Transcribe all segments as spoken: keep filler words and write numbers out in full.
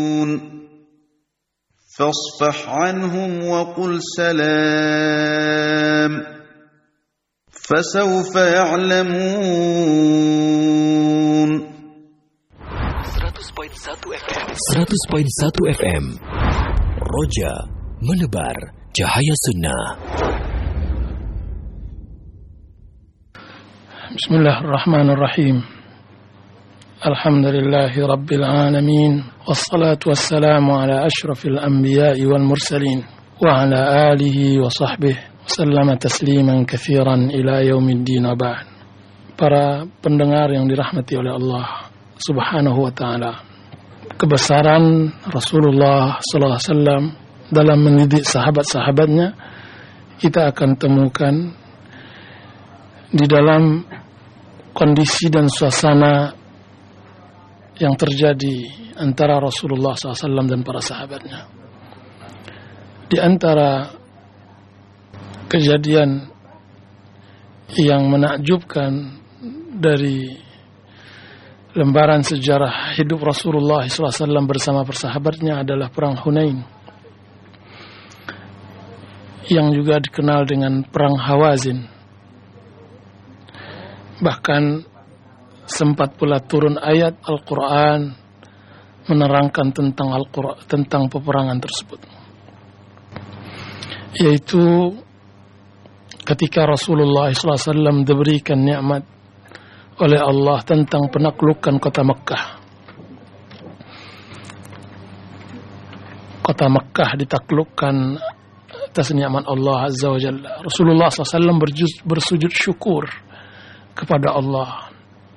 فاصفح عنهم وقل سلام فسوف يعلمون. seratus koma satu F M seratus koma satu F M Roja menebar cahaya sunnah. Bismillahirrahmanirrahim. Alhamdulillahi rabbil alamin. Wassalatu wassalamu ala ashrafil anbiya'i wal mursalin wa ala alihi wa sahbihi wa sallama tasliman katsiran ila yaumiddin ba'd. Para pendengar yang dirahmati oleh Allah Subhanahu wa taala, kebesaran Rasulullah sallallahu alaihi wasallam dalam mendidik sahabat-sahabatnya kita akan temukan di dalam kondisi dan suasana yang terjadi antara Rasulullah sallallahu alaihi wasallam dan para sahabatnya. Di antara kejadian yang menakjubkan dari lembaran sejarah hidup Rasulullah sallallahu alaihi wasallam bersama persahabatnya adalah Perang Hunain, yang juga dikenal dengan Perang Hawazin. Bahkan sempat pula turun ayat Al-Quran menerangkan tentang Al-Quran, tentang peperangan tersebut, yaitu ketika Rasulullah sallallahu alaihi wasallam diberikan nikmat oleh Allah tentang penaklukan kota Mekkah. Kota Mekkah ditaklukkan atas nikmat Allah Azza wa Jalla. Rasulullah sallallahu alaihi wasallam bersujud syukur kepada Allah.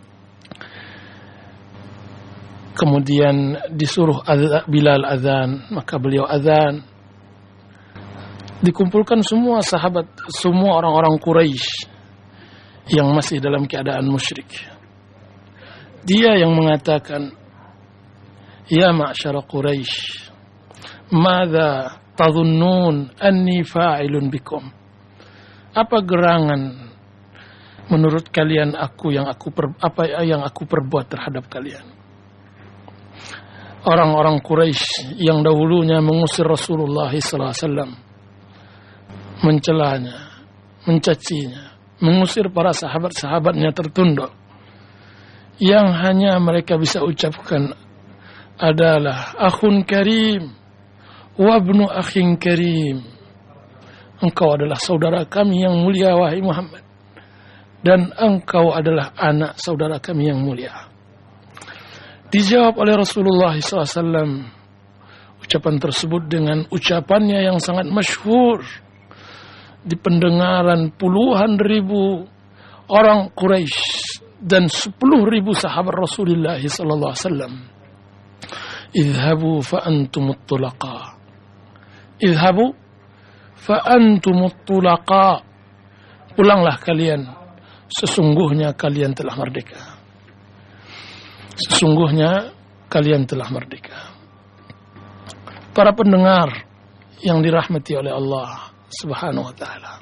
Kemudian disuruh Bilal azan, maka beliau azan. Dikumpulkan semua sahabat, semua orang-orang Quraisy yang masih dalam keadaan musyrik. Dia yang mengatakan, "Ya ma'syara Quraisy, madza tadhunnun anni fa'ilun bikum?" Apa gerangan menurut kalian aku yang aku per, apa yang aku perbuat terhadap kalian? Orang-orang Quraisy yang dahulunya mengusir Rasulullah sallallahu alaihi wasallam, mencelanya, mencacinya, mengusir para sahabat-sahabatnya tertunduk, yang hanya mereka bisa ucapkan adalah akhun karim wa ibnu akhin karim. Engkau adalah saudara kami yang mulia wahai Muhammad, dan engkau adalah anak saudara kami yang mulia. Dijawab oleh Rasulullah sallallahu alaihi wasallam ucapan tersebut dengan ucapannya yang sangat masyhur di pendengaran puluhan ribu orang Quraisy dan sepuluh ribu sahabat Rasulullah sallallahu alaihi wasallam. Idhabu fa antumut tulaqa. Idhabu fa antumut tulaqa. Pulanglah kalian, sesungguhnya kalian telah merdeka. Sesungguhnya kalian telah merdeka. Para pendengar yang dirahmati oleh Allah Subhanahu wa taala,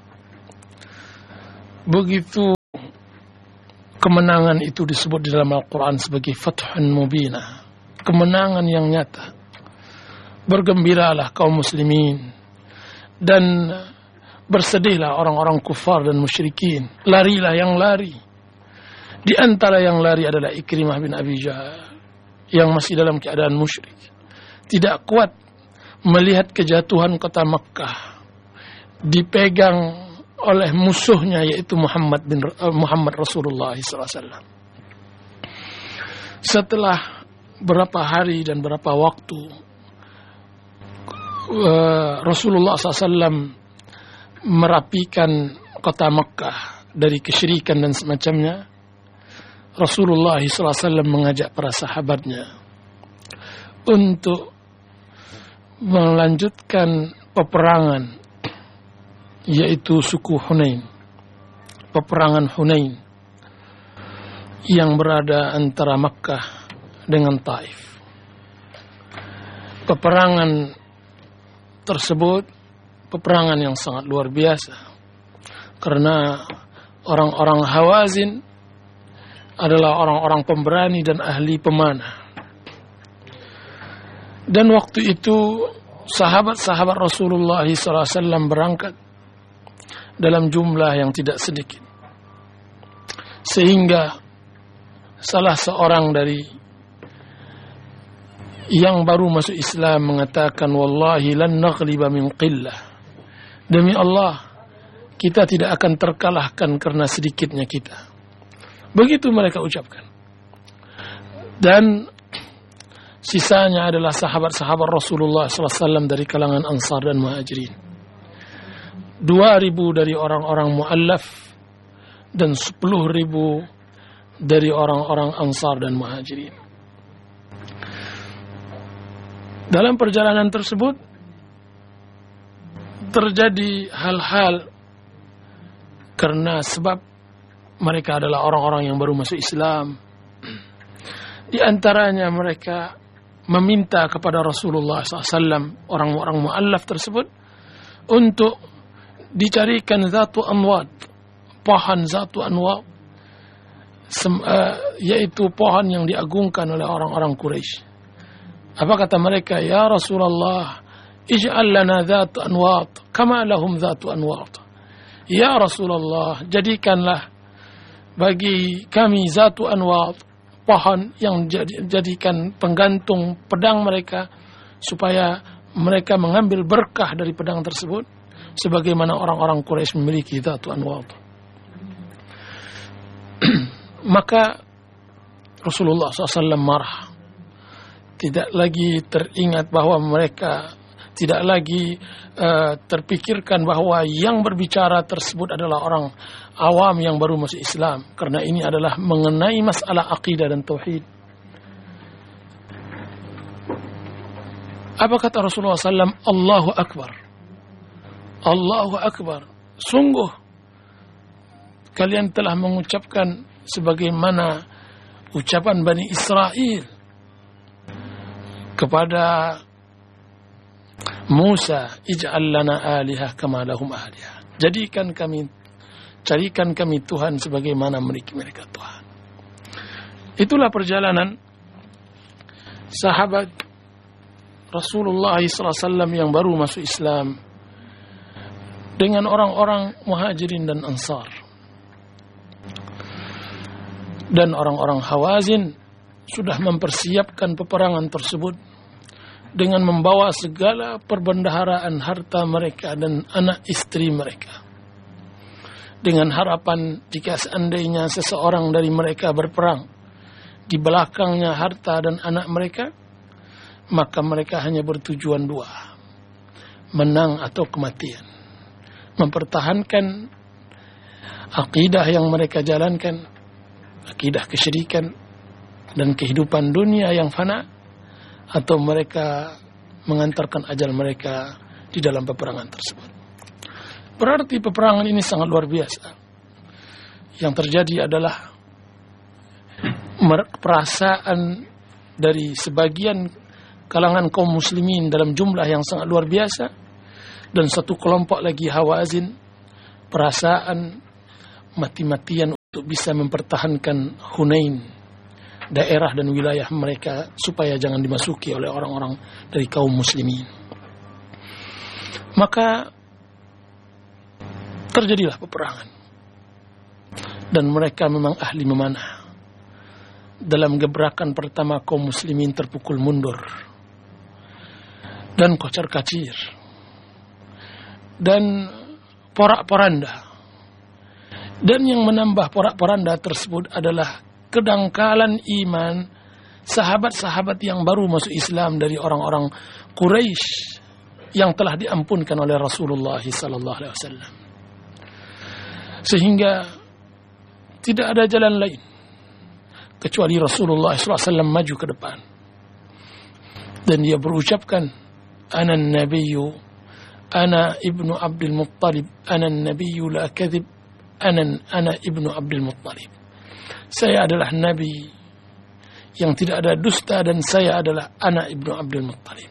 begitu kemenangan itu disebut di dalam Al-Quran sebagai Fathun Mubinah, kemenangan yang nyata. Bergembiralah kaum muslimin dan bersedihlah orang-orang kufar dan musyrikin. Larilah yang lari. Di antara yang lari adalah Ikrimah bin Abi Jahal yang masih dalam keadaan musyrik, tidak kuat melihat kejatuhan kota Mekkah dipegang oleh musuhnya, yaitu Muhammad bin uh, Muhammad Rasulullah sallallahu alaihi wasallam. Setelah berapa hari dan berapa waktu uh, Rasulullah sallallahu alaihi wasallam merapikan kota Mekkah dari kesyirikan dan semacamnya, Rasulullah sallallahu alaihi wasallam mengajak para sahabatnya untuk melanjutkan peperangan, yaitu suku Hunain, peperangan Hunain yang berada antara Makkah dengan Taif. Peperangan tersebut peperangan yang sangat luar biasa, karena orang-orang Hawazin adalah orang-orang pemberani dan ahli pemanah. Dan waktu itu sahabat-sahabat Rasulullah sallallahu alaihi wasallam berangkat dalam jumlah yang tidak sedikit, sehingga salah seorang dari yang baru masuk Islam mengatakan, wallahi lan naghliba min qillah, demi Allah kita tidak akan terkalahkan karena sedikitnya kita. Begitu mereka ucapkan. Dan sisanya adalah sahabat-sahabat Rasulullah sallallahu alaihi wasallam dari kalangan Ansar dan Muhajirin. Dua ribu dari orang-orang mu'allaf dan sepuluh ribu dari orang-orang Ansar dan Muhajirin. Dalam perjalanan tersebut terjadi hal-hal karena sebab mereka adalah orang-orang yang baru masuk Islam. Di antaranya mereka meminta kepada Rasulullah sallallahu alaihi wasallam, orang-orang mu'allaf tersebut, untuk dicarikan zatu anwad, pohon zatu anwad, Sem, uh, yaitu pohon yang diagungkan oleh orang-orang Quraisy. Apa kata mereka? Ya Rasulullah, ij'al lana zatu anwad kama lahum zatu anwad. Ya Rasulullah, jadikanlah bagi kami zatu anwad, pohon yang jadikan penggantung pedang mereka, supaya mereka mengambil berkah dari pedang tersebut sebagaimana orang-orang Quraisy memiliki zatu anwad. Maka Rasulullah sallallahu alaihi wasallam marah. Tidak lagi teringat bahwa mereka, tidak lagi uh, terpikirkan bahwa yang berbicara tersebut adalah orang awam yang baru masuk Islam, karena ini adalah mengenai masalah akidah dan tauhid. Apa kata Rasulullah sallallahu alaihi wasallam? Allahu Akbar, Allahu Akbar, sungguh kalian telah mengucapkan sebagaimana ucapan Bani Israel kepada Musa, ij'al lana alihah kama lahum alihah, jadikan kami, carikan kami Tuhan sebagaimana mereka mereka Tuhan. Itulah perjalanan sahabat Rasulullah sallallahu alaihi wasallam yang baru masuk Islam dengan orang-orang Muhajirin dan Ansar. Dan orang-orang Hawazin sudah mempersiapkan peperangan tersebut dengan membawa segala perbendaharaan harta mereka dan anak istri mereka, dengan harapan jika seandainya seseorang dari mereka berperang di belakangnya harta dan anak mereka, maka mereka hanya bertujuan dua, menang atau kematian, mempertahankan akidah yang mereka jalankan, akidah kesyirikan dan kehidupan dunia yang fana, atau mereka mengantarkan ajal mereka di dalam peperangan tersebut. Berarti peperangan ini sangat luar biasa. Yang terjadi adalah perasaan dari sebagian kalangan kaum muslimin dalam jumlah yang sangat luar biasa, dan satu kelompok lagi Hawazin, perasaan mati-matian untuk bisa mempertahankan Hunain, daerah dan wilayah mereka, supaya jangan dimasuki oleh orang-orang dari kaum muslimin. Maka terjadilah peperangan, dan mereka memang ahli memanah. Dalam gebrakan pertama kaum muslimin terpukul mundur dan kocar-kacir dan porak-poranda. Dan yang menambah porak-poranda tersebut adalah kedangkalan iman sahabat-sahabat yang baru masuk Islam dari orang-orang Quraisy yang telah diampunkan oleh Rasulullah sallallahu alaihi wasallam. Sehingga tidak ada jalan lain kecuali Rasulullah sallallahu alaihi wasallam maju ke depan, dan dia berucapkan, ana nabiyyu, ana ibnu Abdul Muttalib, ana nabiyyu la kadhib, ana ana ibnu Abdul Muttalib. Saya adalah nabi yang tidak ada dusta, dan saya adalah anak ibnu Abdul Muttalib.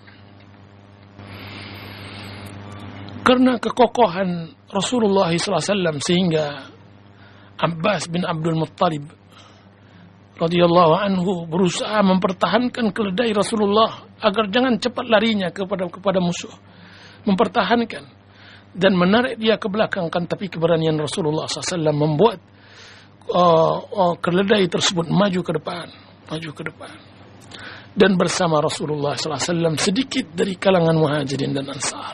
Karena kekokohan Rasulullah sallallahu alaihi wasallam, sehingga Abbas bin Abdul Muttalib radhiyallahu anhu berusaha mempertahankan keledai Rasulullah agar jangan cepat larinya kepada kepada musuh, mempertahankan dan menarik dia ke belakang, kan tapi keberanian Rasulullah sallallahu alaihi wasallam membuat uh, uh, keledai tersebut maju ke depan, maju ke depan. Dan bersama Rasulullah sallallahu alaihi wasallam sedikit dari kalangan Muhajirin dan Ansar.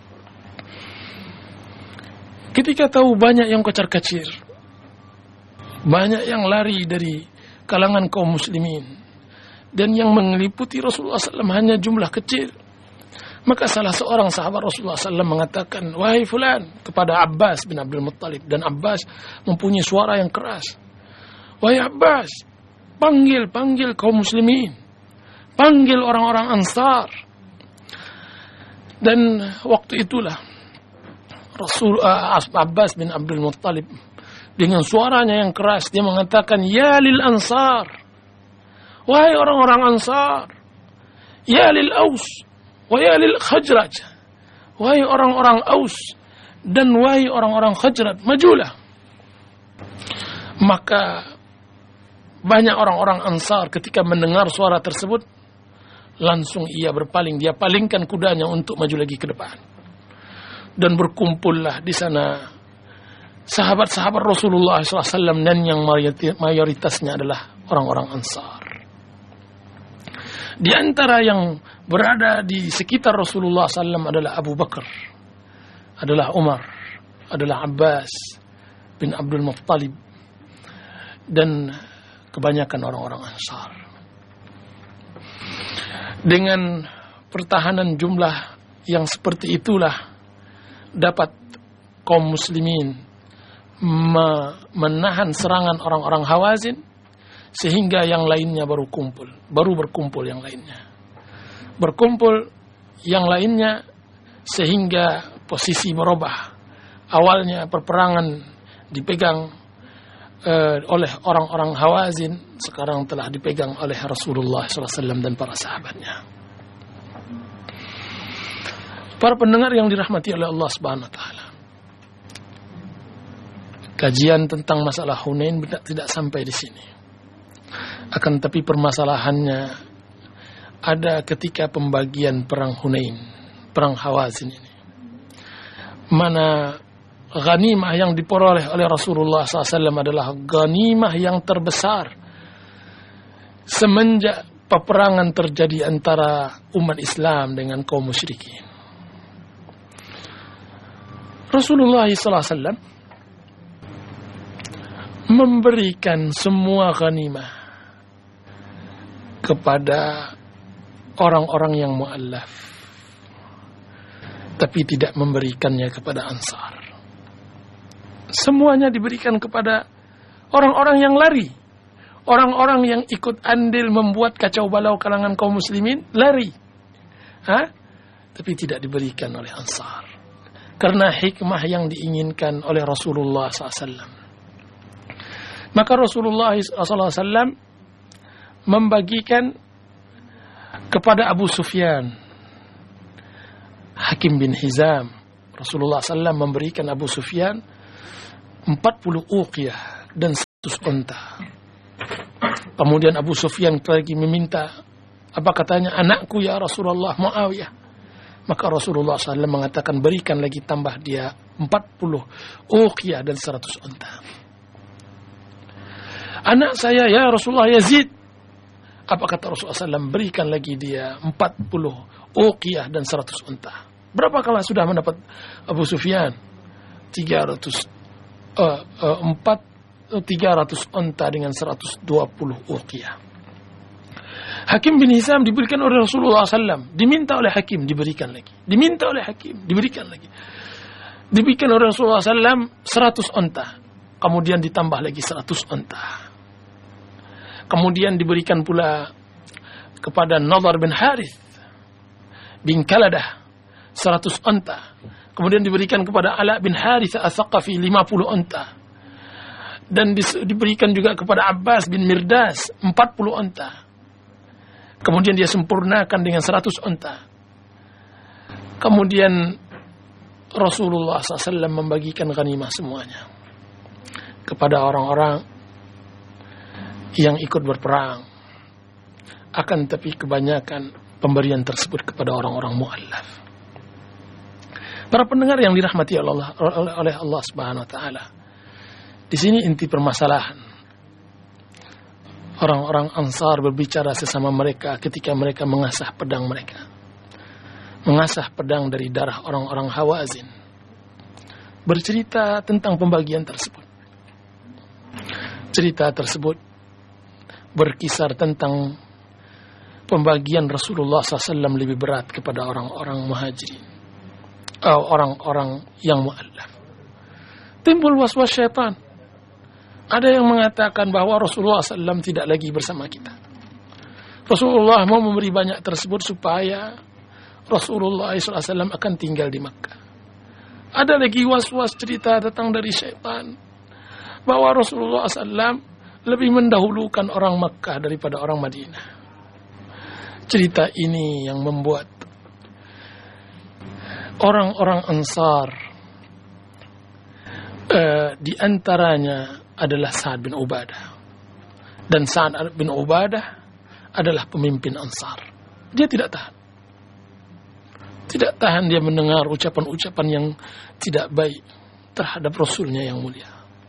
Ketika tahu banyak yang kocar-kacir, banyak yang lari dari kalangan kaum muslimin, dan yang mengeliputi Rasulullah sallallahu alaihi wasallam hanya jumlah kecil, maka salah seorang sahabat Rasulullah sallallahu alaihi wasallam mengatakan, "Wahai fulan," kepada Abbas bin Abdul Muttalib, dan Abbas mempunyai suara yang keras. "Wahai Abbas, panggil, panggil kaum muslimin, panggil orang-orang Ansar." Dan waktu itulah Rasul uh, Abbas bin Abdul Muttalib dengan suaranya yang keras dia mengatakan, "Ya lil Ansar, wahai orang-orang Ansar, ya lil Aus, wa ya lil Khajraj, wahai orang-orang Aus dan wahai orang-orang Khajraj, majulah." Maka banyak orang-orang Ansar ketika mendengar suara tersebut langsung ia berpaling, dia palingkan kudanya untuk maju lagi ke depan. Dan berkumpullah di sana sahabat-sahabat Rasulullah sallallahu alaihi wasallam, dan yang mayoritasnya adalah orang-orang Ansar. Di antara yang berada di sekitar Rasulullah sallallahu alaihi wasallam adalah Abu Bakar, adalah Umar, adalah Abbas bin Abdul Muttalib, dan kebanyakan orang-orang Ansar. Dengan pertahanan jumlah yang seperti itulah dapat kaum muslimin menahan serangan orang-orang Hawazin, sehingga yang lainnya baru kumpul, baru berkumpul yang lainnya. Berkumpul yang lainnya sehingga posisi berubah. Awalnya perperangan dipegang uh, oleh orang-orang Hawazin, sekarang telah dipegang oleh Rasulullah sallallahu alaihi wasallam dan para sahabatnya. Para pendengar yang dirahmati oleh Allah Subhanahu wa taala, kajian tentang masalah Hunain tidak sampai di sini. Akan tapi permasalahannya ada ketika pembagian perang Hunain, perang Hawazin ini. Mana ghanimah yang diperoleh oleh Rasulullah sallallahu alaihi wasallam adalah ghanimah yang terbesar semenjak peperangan terjadi antara umat Islam dengan kaum musyrikin. Rasulullah sallallahu alaihi wasallam memberikan semua ghanimah kepada orang-orang yang mu'allaf, tapi tidak memberikannya kepada Ansar. Semuanya diberikan kepada orang-orang yang lari, orang-orang yang ikut andil membuat kacau balau kalangan kaum muslimin, lari, ha? Tapi tidak diberikan oleh Ansar. Karena hikmah yang diinginkan oleh Rasulullah sallallahu alaihi wasallam. Maka Rasulullah sallallahu alaihi wasallam membagikan kepada Abu Sufyan, Hakim bin Hizam. Rasulullah sallallahu alaihi wasallam memberikan Abu Sufyan empat puluh uqiyah dan seratus unta. Kemudian Abu Sufyan lagi meminta, apa katanya, anakku ya Rasulullah, Muawiyah. Maka Rasulullah sallallahu alaihi wasallam mengatakan, berikan lagi, tambah dia empat puluh uqiyah dan seratus unta. Anak saya ya Rasulullah Yazid. Apa kata Rasulullah sallallahu alaihi wasallam? Berikan lagi dia empat puluh uqiyah dan seratus unta. Berapa kala sudah mendapat Abu Sufyan? tiga ratus uh, uh, empat tiga ratus unta dengan seratus dua puluh uqiyah. Hakim bin Hizam diberikan oleh Rasulullah sallallahu alaihi wasallam, diminta oleh Hakim, diberikan lagi, diminta oleh Hakim, diberikan lagi, diberikan oleh Rasulullah sallallahu alaihi wasallam seratus unta, kemudian ditambah lagi seratus unta, kemudian diberikan pula kepada Nadhr bin Harith bin Kaladah seratus unta, kemudian diberikan kepada Ala bin Harith Al-Thaqafi lima puluh unta, dan diberikan juga kepada Abbas bin Mirdas empat puluh unta. Kemudian dia sempurnakan dengan seratus unta. Kemudian Rasulullah sallallahu alaihi wasallam membagikan ghanimah semuanya kepada orang-orang yang ikut berperang. Akan tapi kebanyakan pemberian tersebut kepada orang-orang mu'allaf. Para pendengar yang dirahmati Allah, oleh Allah Subhanahu wa taala. Di sini inti permasalahan. Orang-orang Ansar berbicara sesama mereka ketika mereka mengasah pedang mereka. Mengasah pedang dari darah orang-orang Hawazin. Bercerita tentang pembagian tersebut. Cerita tersebut berkisar tentang pembagian Rasulullah shallallahu alaihi wasallam lebih berat kepada orang-orang muhajirin, uh, orang-orang yang mu'allaf. Timbul was-was syaitan. Ada yang mengatakan bahwa Rasulullah shallallahu alaihi wasallam tidak lagi bersama kita. Rasulullah mau memberi banyak tersebut supaya Rasulullah shallallahu alaihi wasallam akan tinggal di Makkah. Ada lagi was-was cerita datang dari syaitan bahwa Rasulullah shallallahu alaihi wasallam lebih mendahulukan orang Makkah daripada orang Madinah. Cerita ini yang membuat orang-orang Ansar, uh, di antaranya adalah Sa'ad bin Ubadah. Dan Sa'ad bin Ubadah adalah pemimpin Ansar. Dia tidak tahan. Tidak tahan dia mendengar ucapan-ucapan yang tidak baik terhadap Rasulnya yang mulia.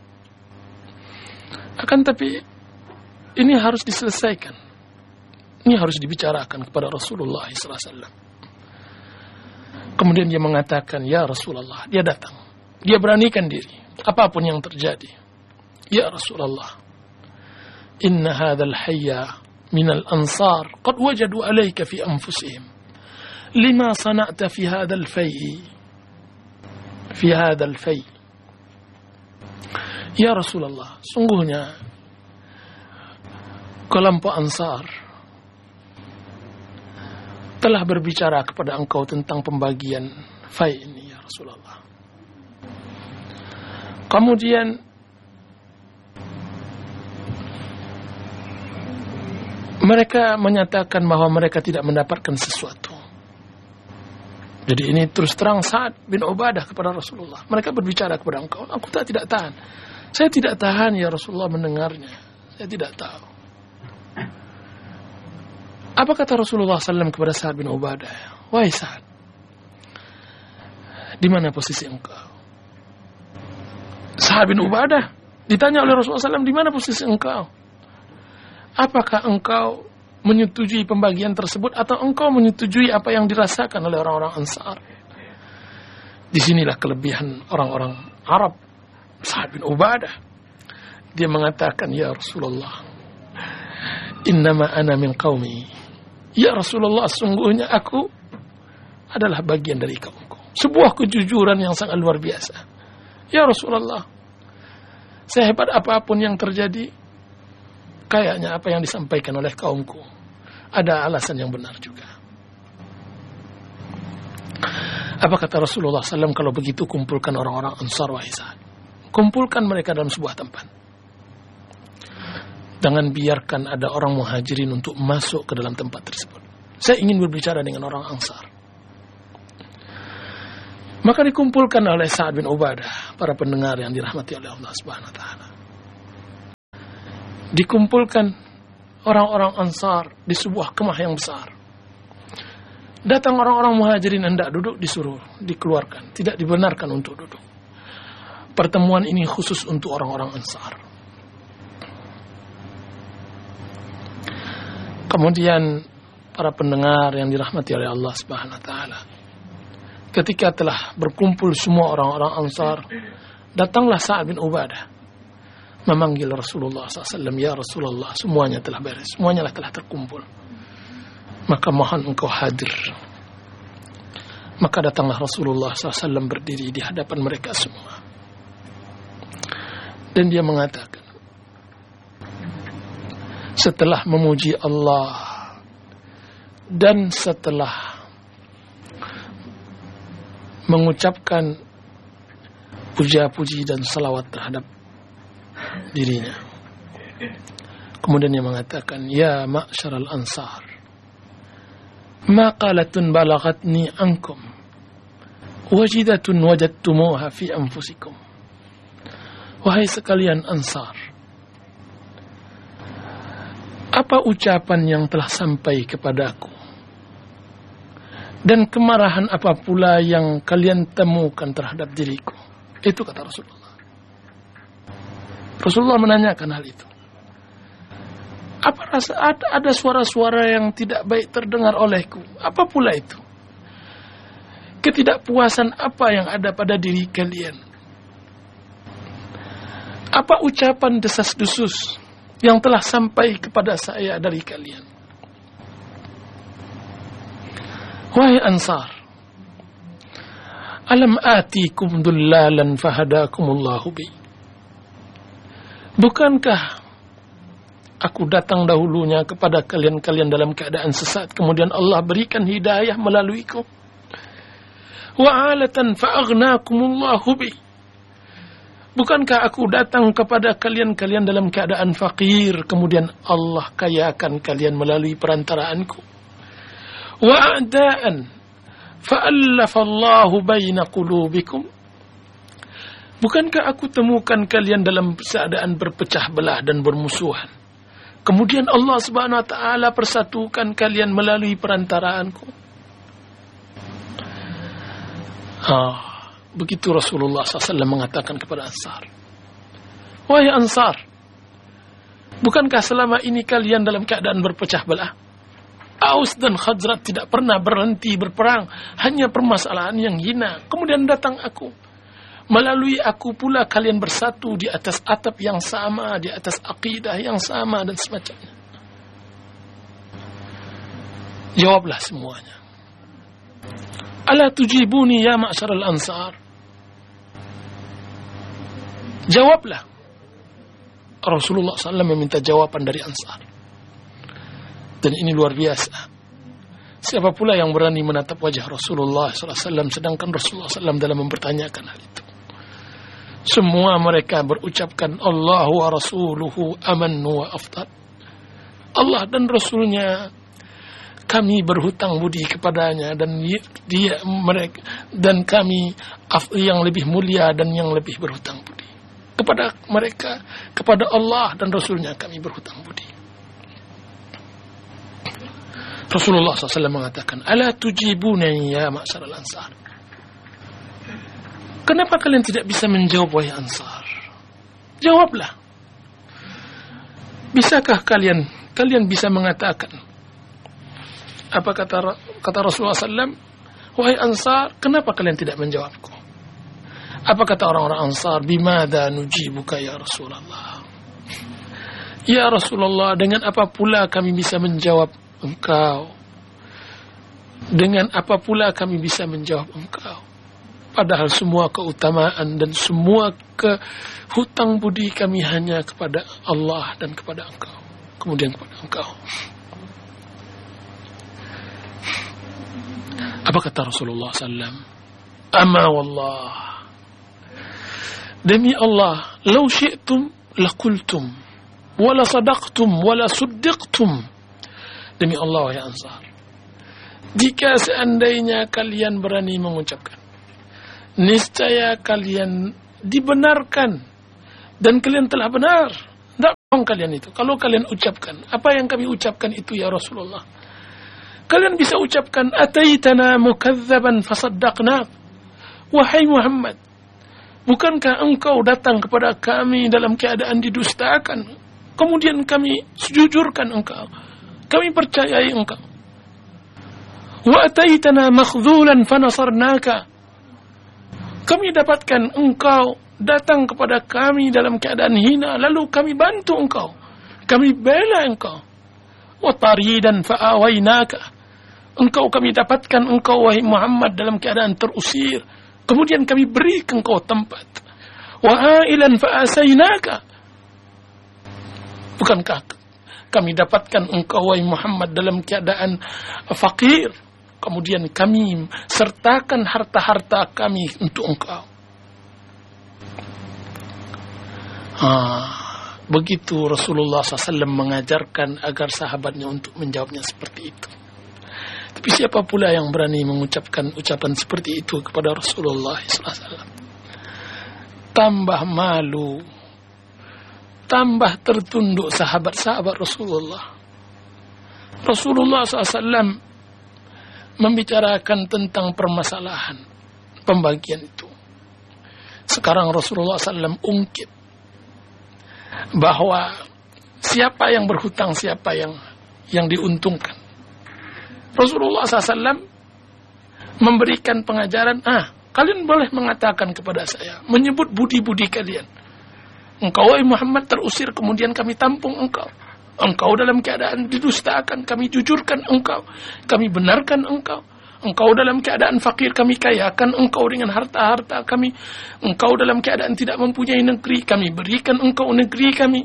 Akan tapi ini harus diselesaikan. Ini harus dibicarakan kepada Rasulullah shallallahu alaihi wasallam. Kemudian dia mengatakan, ya Rasulullah, dia datang. Dia beranikan diri, apapun yang terjadi. Ya Rasulullah, inna hadzal hayya minal ansar qad wajadu alayka fi anfusihim lima sana'ta fi hadzal fai fi hadzal fai. Ya Rasulullah, sungguhnya kelompok Ansar telah berbicara kepada engkau tentang pembagian fai ini, ya Rasulullah. Kemudian mereka menyatakan bahwa mereka tidak mendapatkan sesuatu. Jadi ini terus terang Sa'ad bin Ubadah kepada Rasulullah. Mereka berbicara kepada engkau, aku tak tidak tahan. Saya tidak tahan ya Rasulullah mendengarnya. Saya tidak tahu. Apa kata Rasulullah shallallahu alaihi wasallam kepada Sa'ad bin Ubadah? Wahai Sa'ad, di mana posisi engkau? Sa'ad bin Ubadah ditanya oleh Rasulullah shallallahu alaihi wasallam, di mana posisi engkau? Apakah engkau menyetujui pembagian tersebut atau engkau menyetujui apa yang dirasakan oleh orang-orang Ansar? Disinilah kelebihan orang-orang Arab. Sa'ad bin Ubadah, dia mengatakan, ya Rasulullah, innama ana min qaumi. Ya Rasulullah, sungguhnya aku adalah bagian dari kaumku. Sebuah kejujuran yang sangat luar biasa. Ya Rasulullah, sehebat apapun yang terjadi, kayaknya apa yang disampaikan oleh kaumku ada alasan yang benar juga. Apa kata Rasulullah shallallahu alaihi wasallam? Kalau begitu kumpulkan orang-orang Ansar wahai Sa'ad. Kumpulkan mereka dalam sebuah tempat. Jangan biarkan ada orang muhajirin untuk masuk ke dalam tempat tersebut. Saya ingin berbicara dengan orang Ansar. Maka dikumpulkan oleh Sa'ad bin Ubadah, para pendengar yang dirahmati oleh Allah Subhanahu wa taala. Dikumpulkan orang-orang Ansar di sebuah kemah yang besar. Datang orang-orang muhajirin hendak duduk, disuruh dikeluarkan, tidak dibenarkan untuk duduk. Pertemuan ini khusus untuk orang-orang Ansar. Kemudian para pendengar yang dirahmati oleh Allah Subhanahu wa taala, ketika telah berkumpul semua orang-orang Ansar, datanglah Sa'ad bin Ubadah memanggil Rasulullah shallallahu alaihi wasallam, ya Rasulullah, semuanya telah beres, semuanya telah terkumpul. Maka mohon engkau hadir. Maka datanglah Rasulullah shallallahu alaihi wasallam berdiri di hadapan mereka semua. Dan dia mengatakan, setelah memuji Allah dan setelah mengucapkan puja-puji dan salawat terhadap dirinya, kemudian dia mengatakan, ya ma'syaral ansar, maqalatun balagatni ankum wajidatun wajadtumuha fi anfusikum. Wahai sekalian Ansar, Apa ucapan yang telah sampai kepadaku? Dan kemarahan apa pula yang kalian temukan terhadap diriku? Itu kata Rasulullah. Rasulullah menanyakan hal itu. Apa rasa ada, ada suara-suara yang tidak baik terdengar olehku? Apa pula itu? Ketidakpuasan apa yang ada pada diri kalian? Apa ucapan desas-desus yang telah sampai kepada saya dari kalian? Wahai Ansar, alam atikum dullalan fahadakumullahu bi. Bukankah aku datang dahulunya kepada kalian-kalian dalam keadaan sesat, kemudian Allah berikan hidayah melaluiku? Wa alatan fa'aghnakumullahu bi. Bukankah aku datang kepada kalian-kalian dalam keadaan fakir, kemudian Allah kayakan kalian melalui perantaraanku? Wa a'da'an fa'allafallahu baina qulubikum. Bukankah aku temukan kalian dalam keadaan berpecah belah dan bermusuhan, kemudian Allah Subhanahu wa taala persatukan kalian melalui perantaraanku? Ah, begitu Rasulullah sallallahu alaihi wasallam mengatakan kepada Ansar. Wahai Ansar, bukankah selama ini kalian dalam keadaan berpecah belah? Aus dan Khazraj tidak pernah berhenti berperang, hanya permasalahan yang hina. Kemudian datang aku, melalui aku pula kalian bersatu di atas atap yang sama, di atas akidah yang sama dan semacamnya. Jawablah semuanya. Ala tujibuni ya ma'syaral ansar. Jawablah. Rasulullah sallallahu alaihi wasallam meminta jawaban dari Ansar. Dan ini luar biasa. Siapa pula yang berani menatap wajah Rasulullah sallallahu alaihi wasallam sedangkan Rasulullah sallallahu alaihi wasallam dalam mempertanyakan hal itu? Semua mereka berucapkan Allah wa rasuluhu amannu wa afdal. Allah dan Rasulnya kami berhutang budi kepadanya, dan dia mereka dan kami yang lebih mulia dan yang lebih berhutang budi kepada mereka, kepada Allah dan Rasulnya kami berhutang budi. Rasulullah sallallahu alaihi wasallam mengatakan, ala tujibunani ya ma'syaral ansar. Kenapa kalian tidak bisa menjawab wahai Ansar? Jawablah. Bisakah kalian kalian bisa mengatakan apa kata kata Rasulullah sallallahu alaihi wasallam? Wahai Ansar, kenapa kalian tidak menjawabku? Apa kata orang-orang Ansar? Bimada nujibuka ya Rasulullah. Ya Rasulullah, dengan apa pula kami bisa menjawab engkau? Dengan apa pula kami bisa menjawab engkau? Padahal semua keutamaan dan semua kehutang budi kami hanya kepada Allah dan kepada engkau, kemudian kepada engkau. Apa kata Rasulullah sallallahu alaihi wasallam? Ama wallah, demi Allah, law syi'tum laqultum wala sadaqtum wala suddiqtum. Demi Allah wahai Ansar, jika seandainya kalian berani mengucapkan, niscaya kalian dibenarkan dan kalian telah benar. Tidak bohong kalian itu. Kalau kalian ucapkan apa yang kami ucapkan itu ya Rasulullah, kalian bisa ucapkan ataitana mukazzaban fasaddaqna. Wahai Muhammad, bukankah engkau datang kepada kami dalam keadaan didustakan, kemudian kami jujurkan engkau, kami percayai engkau. Wa ataitana makhzulan fanasarnaka. Kami dapatkan engkau datang kepada kami dalam keadaan hina, lalu kami bantu engkau, kami bela engkau. Wa taridan fa'awainaka. Engkau kami dapatkan engkau wahai Muhammad dalam keadaan terusir, kemudian kami beri engkau tempat. Wa ailan fa'asainaka. Bukankah kami dapatkan engkau wahai Muhammad dalam keadaan fakir, kemudian kami sertakan harta-harta kami untuk engkau. Ah, begitu Rasulullah sallallahu alaihi wasallam mengajarkan agar sahabatnya untuk menjawabnya seperti itu. Tapi siapa pula yang berani mengucapkan ucapan seperti itu kepada Rasulullah sallallahu alaihi wasallam? Tambah malu, tambah tertunduk sahabat-sahabat Rasulullah. Rasulullah shallallahu alaihi wasallam membicarakan tentang permasalahan pembagian itu. Sekarang Rasulullah shallallahu alaihi wasallam ungkit bahwa siapa yang berhutang, siapa yang yang diuntungkan. Rasulullah shallallahu alaihi wasallam memberikan pengajaran, ah, kalian boleh mengatakan kepada saya, menyebut budi-budi kalian. Engkau, wahai Muhammad, terusir, kemudian kami tampung engkau. Engkau dalam keadaan didustakan, kami jujurkan engkau. Kami benarkan engkau. Engkau dalam keadaan fakir, kami kayakan engkau dengan harta-harta kami. Engkau dalam keadaan tidak mempunyai negeri, kami berikan engkau negeri kami.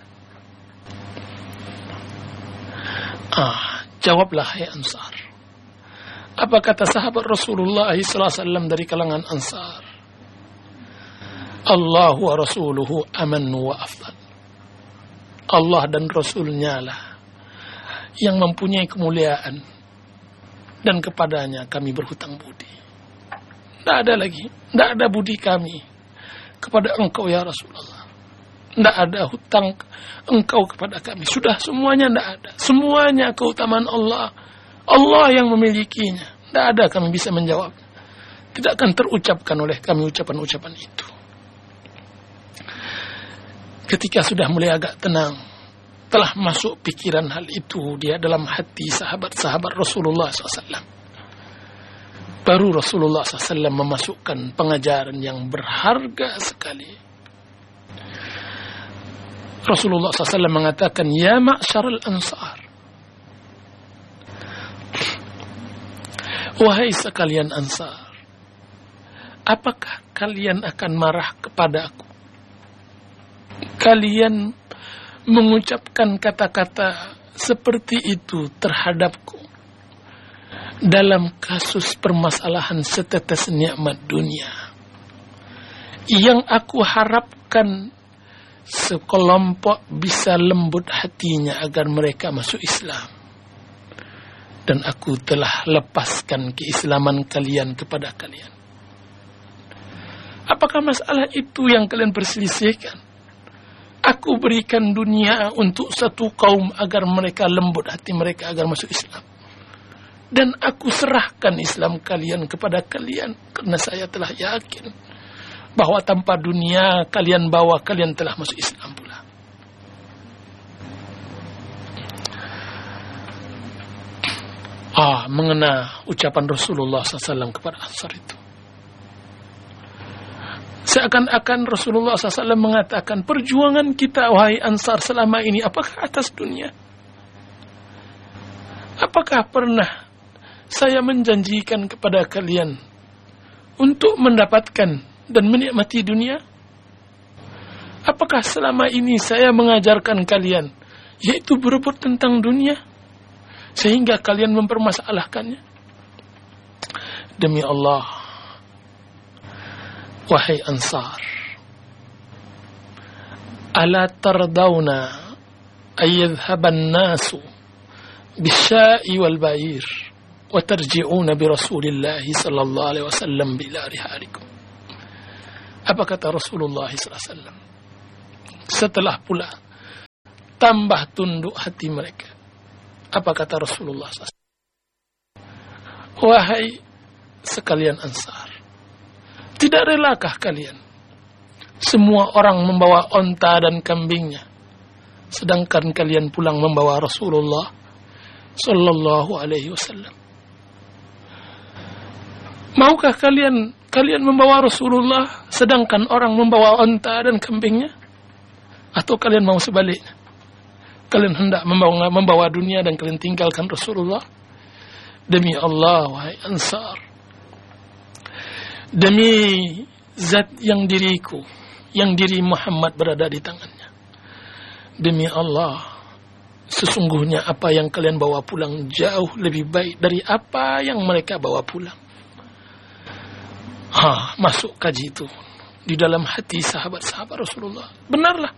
Ah, jawablah hai Ansar. Apa kata sahabat Rasulullah sallallahu alaihi wasallam dari kalangan Ansar? Allah wa rasuluhu amanu wa afdal. Allah dan Rasulnya lah yang mempunyai kemuliaan, dan kepadanya kami berhutang budi. Tidak ada lagi, tidak ada budi kami kepada engkau ya Rasulullah. Tidak ada hutang engkau kepada kami. Sudah semuanya tidak ada. Semuanya keutamaan Allah. Allah yang memilikinya. Tidak ada kami bisa menjawab. Tidak akan terucapkan oleh kami ucapan-ucapan itu. Ketika sudah mulai agak tenang, telah masuk pikiran hal itu dia dalam hati sahabat-sahabat Rasulullah shallallahu alaihi wasallam. Baru Rasulullah shallallahu alaihi wasallam memasukkan pengajaran yang berharga sekali. Rasulullah shallallahu alaihi wasallam mengatakan, ya ma'syaral ansar, wahai sekalian Ansar, apakah kalian akan marah kepadaku? Kalian mengucapkan kata-kata seperti itu terhadapku dalam kasus permasalahan setetes nikmat dunia yang aku harapkan sekelompok bisa lembut hatinya agar mereka masuk Islam, dan aku telah lepaskan keislaman kalian kepada kalian. Apakah masalah itu yang kalian perselisihkan? Aku berikan dunia untuk satu kaum agar mereka lembut hati mereka agar masuk Islam, dan aku serahkan Islam kalian kepada kalian, karena saya telah yakin bahwa tanpa dunia kalian bawa, kalian telah masuk Islam pula. Ah, mengena ucapan Rasulullah shallallahu alaihi wasallam kepada Ansar itu. Seakan-akan Rasulullah shallallahu alaihi wasallam mengatakan, perjuangan kita wahai Ansar selama ini apakah atas dunia? Apakah pernah saya menjanjikan kepada kalian untuk mendapatkan dan menikmati dunia? Apakah selama ini saya mengajarkan kalian yaitu berebut tentang dunia sehingga kalian mempermasalahkannya? Demi Allah, wahai Ansar, ala tardawna ayyadhaban nasu bisyai wal ba'ir wa tarji'una bi Rasulillahi sallallahu alaihi wasallam bila rihalikum. Apa kata Rasulullah sallallahu alaihi wasallam setelah pula tambah tunduk hati mereka? Apa kata Rasulullah sallallahu alaihi wasallam? Wahai sekalian Ansar, tidak relakah kalian semua orang membawa onta dan kambingnya, sedangkan kalian pulang membawa Rasulullah sallallahu alaihi wasallam? Maukah kalian kalian membawa Rasulullah sedangkan orang membawa onta dan kambingnya? Atau kalian mau sebaliknya? Kalian hendak membawa, membawa dunia dan kalian tinggalkan Rasulullah? Demi Allah, wahai Ansar, demi zat yang diriku, yang diri Muhammad berada di tangannya, demi Allah, sesungguhnya apa yang kalian bawa pulang jauh lebih baik dari apa yang mereka bawa pulang. Ha, masuk kaji itu di dalam hati sahabat-sahabat Rasulullah. Benarlah.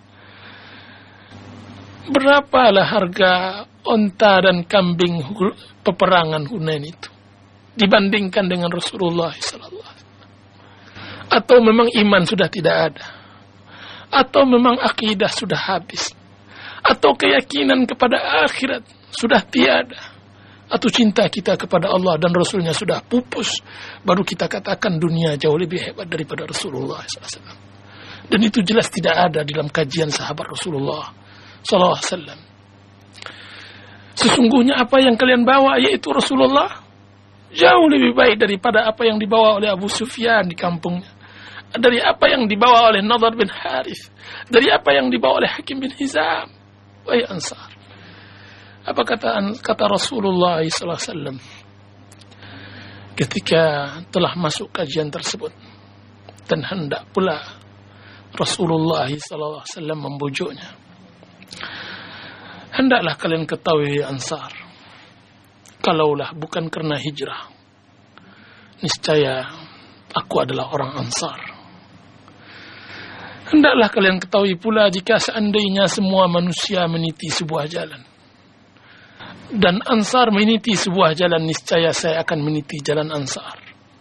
Berapalah harga onta dan kambing peperangan Hunain itu dibandingkan dengan Rasulullah sallallahu alaihi wasallam? Atau memang iman sudah tidak ada? Atau memang akidah sudah habis? Atau keyakinan kepada akhirat sudah tiada, atau cinta kita kepada Allah dan Rasulnya sudah pupus, baru kita katakan dunia jauh lebih hebat daripada Rasulullah sallallahu alaihi wasallam. Dan itu jelas tidak ada dalam kajian sahabat Rasulullah sallallahu alaihi wasallam. Sesungguhnya apa yang kalian bawa, yaitu Rasulullah, jauh lebih baik daripada apa yang dibawa oleh Abu Sufyan di kampungnya, dari apa yang dibawa oleh Nadhr bin Harith, dari apa yang dibawa oleh Hakim bin Hizam. Wahai Ansar, apa kata kata Rasulullah sallallahu alaihi wasallam ketika telah masuk kajian tersebut, dan hendak pula Rasulullah sallallahu alaihi wasallam membujuknya. Hendaklah kalian ketahui Ansar, kalaulah bukan karena hijrah, niscaya aku adalah orang Ansar. Hendaklah kalian ketahui pula, jika seandainya semua manusia meniti sebuah jalan, dan Ansar meniti sebuah jalan, niscaya saya akan meniti jalan Ansar.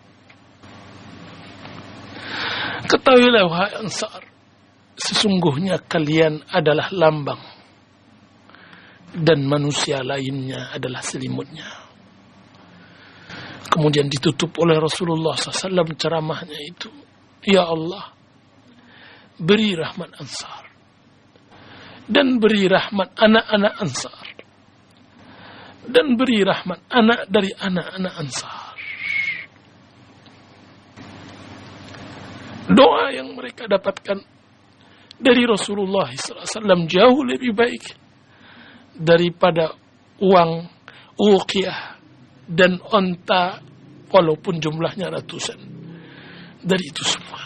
Ketahuilah wahai Ansar, sesungguhnya kalian adalah lambang, dan manusia lainnya adalah selimutnya. Kemudian ditutup oleh Rasulullah sallallahu alaihi wasallam ceramahnya itu, ya Allah, beri rahmat Ansar, dan beri rahmat anak-anak Ansar, dan beri rahmat anak dari anak-anak Ansar. Doa yang mereka dapatkan dari Rasulullah sallallahu alaihi wasallam jauh lebih baik daripada uang uqiyah dan onta, walaupun jumlahnya ratusan. Dari itu semua,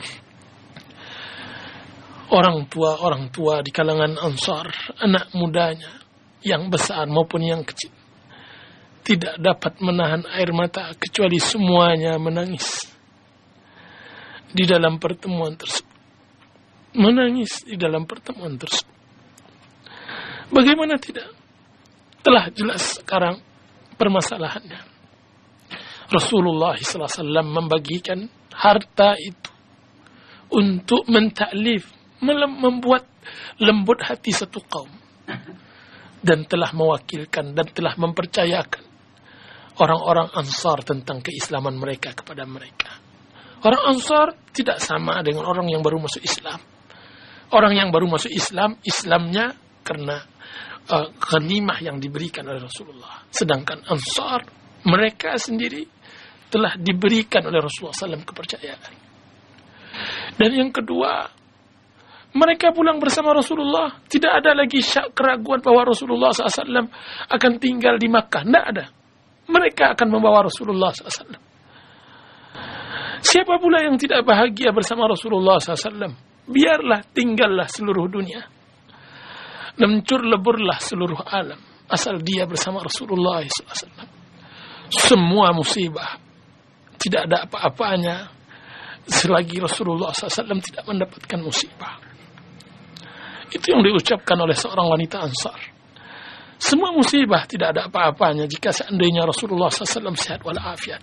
orang tua-orang tua di kalangan Ansar, anak mudanya yang besar maupun yang kecil, tidak dapat menahan air mata, kecuali semuanya menangis di dalam pertemuan tersebut. Menangis di dalam pertemuan tersebut. Bagaimana tidak? Telah jelas sekarang permasalahannya. Rasulullah sallallahu alaihi wasallam membagikan harta itu untuk mentaklif, membuat lembut hati satu kaum, dan telah mewakilkan dan telah mempercayakan orang-orang Ansar tentang keislaman mereka kepada mereka. Orang Ansar tidak sama dengan orang yang baru masuk Islam. Orang yang baru masuk Islam, Islamnya karena uh, ghanimah yang diberikan oleh Rasulullah. Sedangkan Ansar, mereka sendiri telah diberikan oleh Rasulullah sallallahu alaihi wasallam kepercayaan. Dan yang kedua, mereka pulang bersama Rasulullah. Tidak ada lagi syak keraguan bahwa Rasulullah sallallahu alaihi wasallam akan tinggal di Makkah. Tidak ada. Mereka akan membawa Rasulullah sallallahu alaihi wasallam. Siapa pula yang tidak bahagia bersama Rasulullah sallallahu alaihi wasallam? Biarlah tinggallah seluruh dunia, lencur leburlah seluruh alam, asal dia bersama Rasulullah sallallahu alaihi wasallam. Semua musibah tidak ada apa-apanya selagi Rasulullah sallallahu alaihi wasallam tidak mendapatkan musibah. Itu yang diucapkan oleh seorang wanita Ansar. Semua musibah tidak ada apa-apanya jika seandainya Rasulullah sallallahu alaihi wasallam sehat walafiat.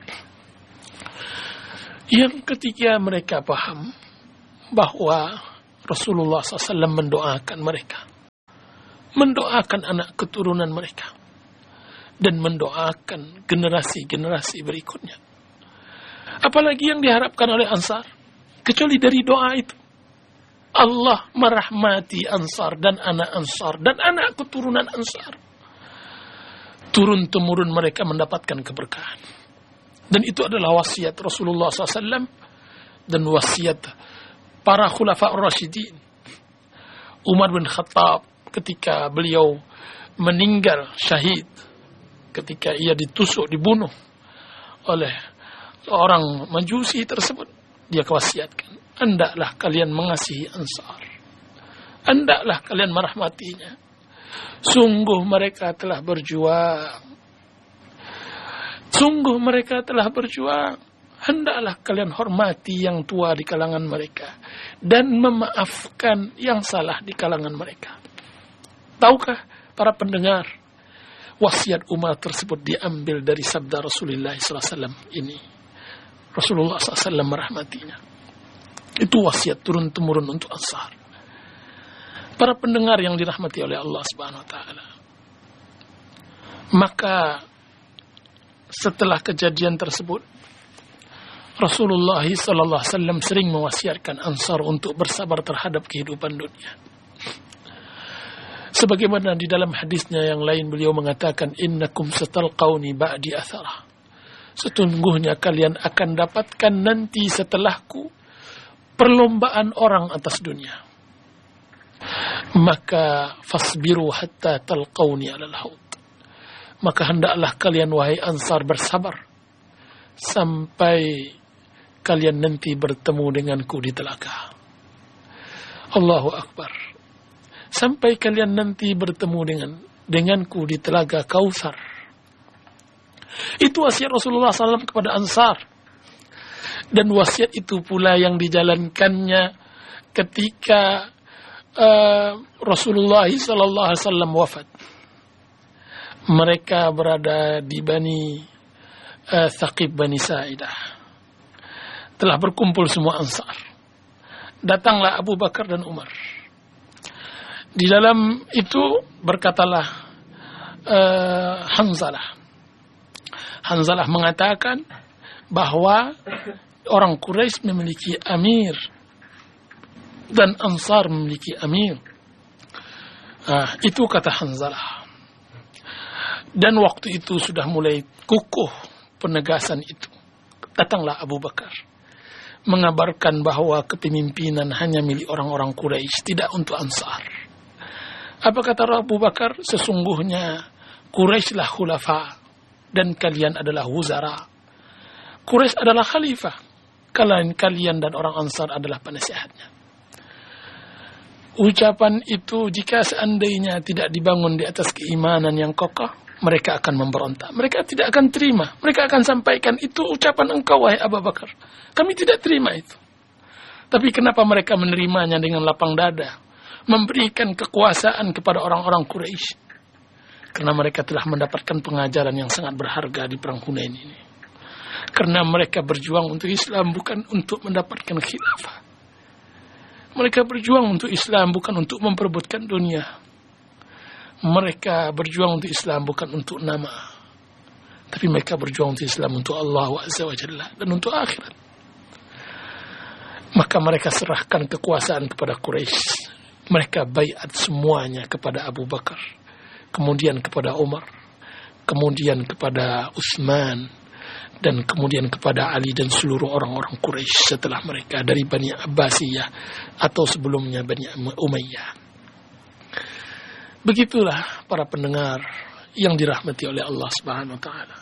Yang ketiga, mereka paham bahwa Rasulullah sallallahu alaihi wasallam mendoakan mereka, mendoakan anak keturunan mereka, dan mendoakan generasi-generasi berikutnya. Apalagi yang diharapkan oleh Ansar, kecuali dari doa itu. Allah merahmati Ansar dan anak Ansar dan anak keturunan Ansar. Turun-temurun mereka mendapatkan keberkahan. Dan itu adalah wasiat Rasulullah sallallahu alaihi wasallam dan wasiat para khulafa ar-rasyidin. Umar bin Khattab ketika beliau meninggal syahid, ketika ia ditusuk, dibunuh oleh seorang Majusi tersebut, dia kewasiatkan, hendaklah kalian mengasihi Ansar, hendaklah kalian merahmatinya. Sungguh mereka telah berjuang, sungguh mereka telah berjuang. Hendaklah kalian hormati yang tua di kalangan mereka dan memaafkan yang salah di kalangan mereka. Tahukah para pendengar, wasiat Umar tersebut diambil dari sabda Rasulullah sallallahu alaihi wasallam ini. Rasulullah sallallahu alaihi wasallam merahmatinya. Itu wasiat turun-temurun untuk Ansar. Para pendengar yang dirahmati oleh Allah Subhanahu wa taala. Maka setelah kejadian tersebut, Rasulullah sallallahu alaihi wasallam sering mewasiatkan Ansar untuk bersabar terhadap kehidupan dunia. Sebagaimana di dalam hadisnya yang lain beliau mengatakan, innakum satalqauni ba'di athara. Sesungguhnya kalian akan dapatkan nanti setelahku perlombaan orang atas dunia. Maka fasbiru hatta talqauni alal haud. Maka hendaklah kalian wahai Ansar bersabar sampai kalian nanti bertemu denganku di telaga. Allahu Akbar. Sampai kalian nanti bertemu dengan denganku di telaga Kautsar. Itu wasiat Rasulullah sallallahu alaihi wasallam kepada Ansar. Dan wasiat itu pula yang dijalankannya ketika uh, Rasulullah sallallahu alaihi wasallam wafat. Mereka berada di Bani uh, Thaqif Bani Sa'idah. Telah berkumpul semua Ansar. Datanglah Abu Bakar dan Umar. Di dalam itu berkatalah uh, Hanzalah. Hanzalah mengatakan bahwa orang Quraisy memiliki amir dan Ansar memiliki amir. Nah, itu kata Hanzalah. Dan waktu itu sudah mulai kukuh penegasan itu. Datanglah Abu Bakar mengabarkan bahwa kepemimpinan hanya milik orang-orang Quraisy, tidak untuk Ansar. Apa kata Abu Bakar? Sesungguhnya Quraisylah khulafa dan kalian adalah wuzara. Quraisy adalah khalifah. Kalian, kalian dan orang Ansar adalah penasehatnya. Ucapan itu jika seandainya tidak dibangun di atas keimanan yang kokoh, mereka akan memberontak. Mereka tidak akan terima. Mereka akan sampaikan, itu ucapan engkau wahai Abu Bakar. Kami tidak terima itu. Tapi kenapa mereka menerimanya dengan lapang dada? Memberikan kekuasaan kepada orang-orang Quraisy. Karena mereka telah mendapatkan pengajaran yang sangat berharga di perang Hunain ini. Karena mereka berjuang untuk Islam bukan untuk mendapatkan khilafah. Mereka berjuang untuk Islam bukan untuk memperebutkan dunia. Mereka berjuang untuk Islam bukan untuk nama. Tapi mereka berjuang untuk Islam untuk Allah Azza wa Jalla dan untuk akhirat. Maka mereka serahkan kekuasaan kepada Quraisy. Mereka baiat semuanya kepada Abu Bakar. Kemudian kepada Umar. Kemudian kepada Utsman. Dan kemudian kepada Ali dan seluruh orang-orang Quraisy setelah mereka dari Bani Abbasiyah atau sebelumnya Bani Umayyah. Begitulah para pendengar yang dirahmati oleh Allah Subhanahu wa taala.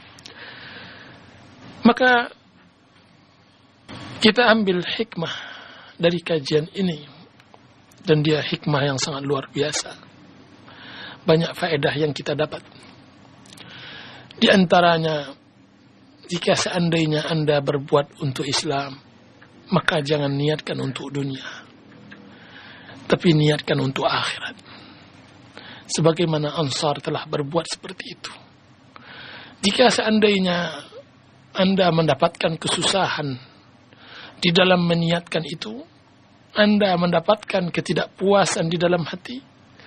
Maka kita ambil hikmah dari kajian ini, dan dia hikmah yang sangat luar biasa. Banyak faedah yang kita dapat. Di antaranya, jika seandainya Anda berbuat untuk Islam, maka jangan niatkan untuk dunia, tapi niatkan untuk akhirat. Sebagaimana Ansar telah berbuat seperti itu. Jika seandainya Anda mendapatkan kesusahan di dalam meniatkan itu, Anda mendapatkan ketidakpuasan di dalam hati,